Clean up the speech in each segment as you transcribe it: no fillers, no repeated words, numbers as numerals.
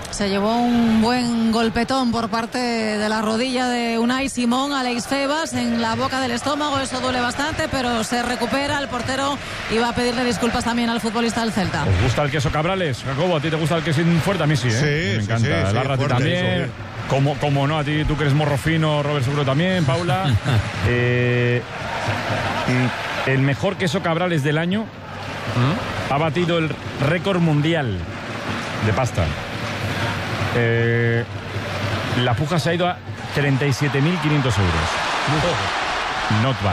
Se llevó un buen golpetón por parte de la rodilla de Unai Simón a Alex Febas en la boca del estómago. Eso duele bastante, pero se recupera. El portero iba a pedirle disculpas también al futbolista del Celta. ¿Os gusta el queso Cabrales, Jacobo? ¿A ti te gusta el queso fuerte? A mí sí, ¿eh? Sí, me encanta. sí, Larra a ti también. Como no, a ti, tú que eres morro fino, Robert seguro también, Paula. El mejor queso Cabrales del año ha batido el récord mundial de pasta. La puja se ha ido a 37.500 euros. Not bad.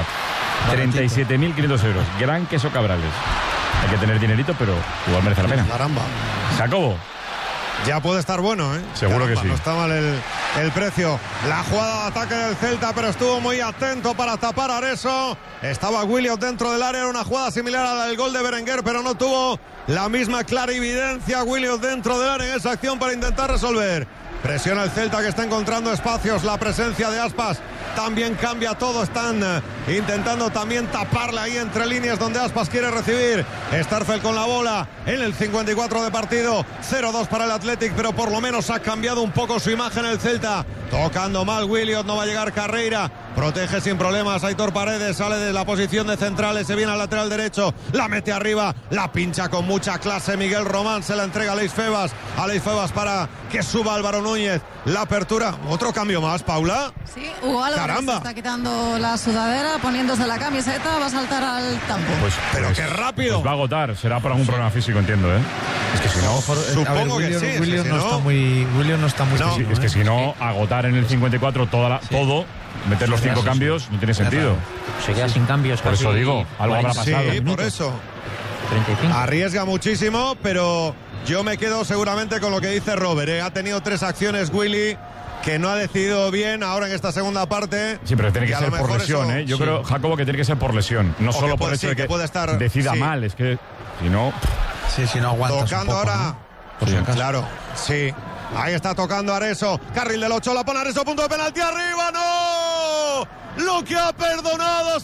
37.500 euros. Gran queso Cabrales. Hay que tener dinerito, pero igual merece la pena. Caramba. Jacobo. Ya puede estar bueno, ¿eh? Seguro. Caramba, que sí. No está mal el precio. La jugada de ataque del Celta, pero estuvo muy atento para tapar a Areso. Estaba Williams dentro del área. Era una jugada similar a la del gol de Berenguer, pero no tuvo la misma clarividencia Williams dentro del área en esa acción para intentar resolver. Presiona el Celta, que está encontrando espacios. La presencia de Aspas también cambia todo. Están intentando también taparle ahí entre líneas donde Aspas quiere recibir. Starfel con la bola en el 54 de partido. 0-2 para el Athletic, pero por lo menos ha cambiado un poco su imagen el Celta. Tocando mal Williams, no va a llegar Carreira. Protege sin problemas Aitor Paredes, sale de la posición de centrales, se viene al lateral derecho, la mete arriba, la pincha con mucha clase Miguel Román, se la entrega a Alex Febas para que suba Álvaro Núñez. La apertura, otro cambio más, Paula. Sí, Hugo Álvarez se está quitando la sudadera, poniéndose la camiseta, va a saltar al campo. Pero qué rápido. Pues va a agotar, será por algún problema físico, entiendo, ¿eh? Es que si no, supongo que sí. Williams no está muy físico, es que si no, agotar en el 54 todo, meter los 5 cambios, no tiene sentido. Se queda sin cambios. Por eso digo, algo habrá pasado. Sí, por eso. 35. Arriesga muchísimo, pero yo me quedo seguramente con lo que dice Robert, ¿eh? Ha tenido 3 acciones Willy que no ha decidido bien ahora en esta segunda parte. Sí, pero tiene que ser por lesión, ¿eh? Yo creo, Jacobo, que tiene que ser por lesión. No solo por el hecho de que decida mal, es que si no... si no aguanta. Tocando un poco, ahora. ¿no? Claro, sí. Ahí está tocando Areso. Carril del 8, la pone Areso, punto de penalti, arriba, ¡no! Lo que ha perdonado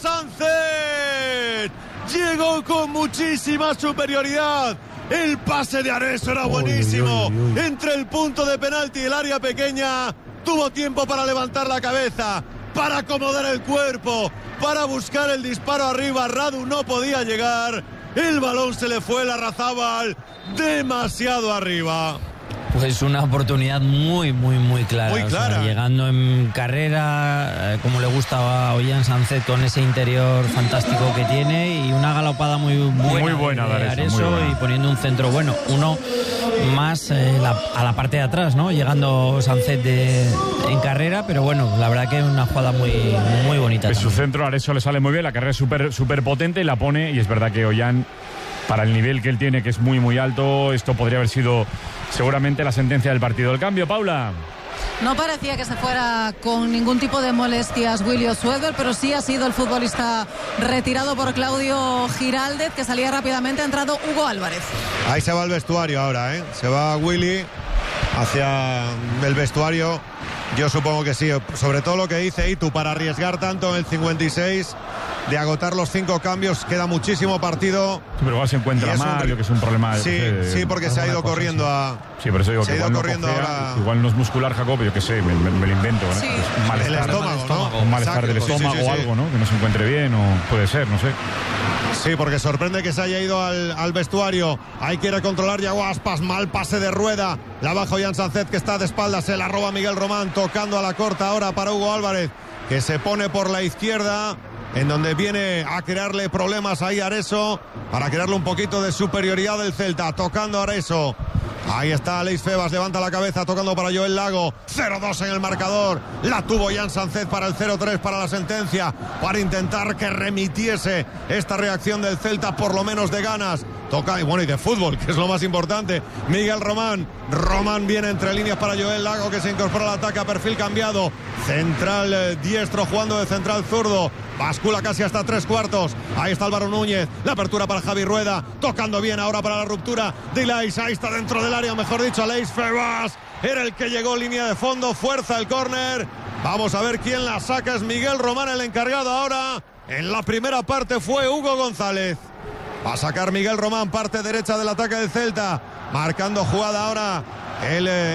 Sánchez. Llegó con muchísima superioridad. El pase de Areso era buenísimo. Entre el punto de penalti y el área pequeña, tuvo tiempo para levantar la cabeza, para acomodar el cuerpo, para buscar el disparo arriba. Radu no podía llegar. El balón se le fue, Larrazábal demasiado arriba. Pues una oportunidad muy clara. Muy clara. O sea, llegando en carrera, como le gusta a Ollán Sánchez, con ese interior fantástico que tiene, y una galopada muy buena de Areso, y poniendo un centro bueno. Uno más a la parte de atrás, ¿no? Llegando Sánchez en carrera, pero bueno, la verdad que es una jugada muy bonita. Pues su centro a Areso le sale muy bien, la carrera es súper potente y la pone, y es verdad que Ollán, para el nivel que él tiene, que es muy alto, esto podría haber sido seguramente la sentencia del partido. El cambio, Paula. No parecía que se fuera con ningún tipo de molestias Willy Osweiler, pero sí ha sido el futbolista retirado por Claudio Giraldez, que salía rápidamente. Ha entrado Hugo Álvarez. Ahí se va el vestuario ahora, ¿eh? Se va Willy hacia el vestuario. Yo supongo que sí, sobre todo lo que dice Itu, para arriesgar tanto en el 56, de agotar los 5 cambios, queda muchísimo partido. Sí, pero igual se encuentra mal, yo que es un problema. Sí, porque se ha ido corriendo a... Sí, por eso digo que igual no cojea, ahora... igual no es muscular, Jacob, yo que sé, me lo invento, ¿no? Sí. Un malestar, el estómago, ¿no? Un malestar del estómago o algo, ¿no? Que no se encuentre bien, o puede ser, no sé. Sí, porque sorprende que se haya ido al vestuario. Ahí quiere controlar Yago Aspas. Mal pase de Rueda. La baja Ollán Sánchez, que está de espaldas. Se la roba Miguel Román. Tocando a la corta ahora para Hugo Álvarez, que se pone por la izquierda, en donde viene a crearle problemas ahí a Areso, para crearle un poquito de superioridad del Celta. Tocando a Areso. Ahí está Alex Febas, levanta la cabeza, tocando para Joel Lago. 0-2 en el marcador. La tuvo Ollán Sánchez para el 0-3, para la sentencia, para intentar que remitiese esta reacción del Celta, por lo menos de ganas. Toca, y de fútbol, que es lo más importante. Miguel Román. Román viene entre líneas para Joel Lago, que se incorpora al ataque a perfil cambiado. Central diestro jugando de central zurdo. Bascula casi hasta 3/4. Ahí está Álvaro Núñez. La apertura para Javi Rueda. Tocando bien ahora para la ruptura de Ilais. Ahí está dentro del área, mejor dicho, Alex Febas. Era el que llegó línea de fondo. Fuerza el córner. Vamos a ver quién la saca. Es Miguel Román el encargado ahora. En la primera parte fue Hugo González. Va a sacar Miguel Román, parte derecha del ataque del Celta. Marcando jugada ahora el